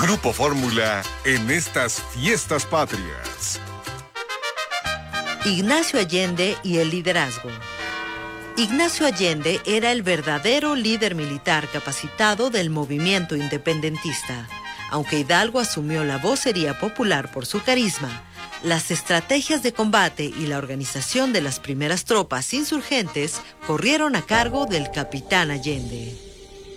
Grupo Fórmula en estas fiestas patrias. Ignacio Allende y el liderazgo. Ignacio Allende era el verdadero líder militar capacitado del movimiento independentista. Aunque Hidalgo asumió la vocería popular por su carisma, las estrategias de combate y la organización de las primeras tropas insurgentes corrieron a cargo del capitán Allende.